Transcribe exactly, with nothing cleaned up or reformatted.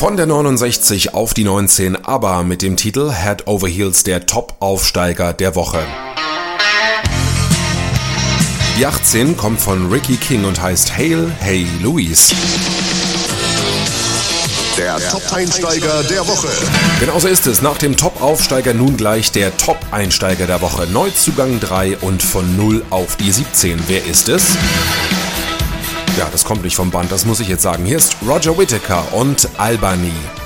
Von der neunundsechzig auf die neunzehn, ABBA mit dem Titel Head Over Heels, der Top-Aufsteiger der Woche. Die achtzehn kommt von Ricky King und heißt Hail, Hey Louise. Der Top-Einsteiger der Woche. Genau so ist es. Nach dem Top-Aufsteiger nun gleich der Top-Einsteiger der Woche. Neuzugang drei und von null auf die siebzehn. Wer ist es? Ja, das kommt nicht vom Band, das muss ich jetzt sagen. Hier ist Roger Whittaker und Albany.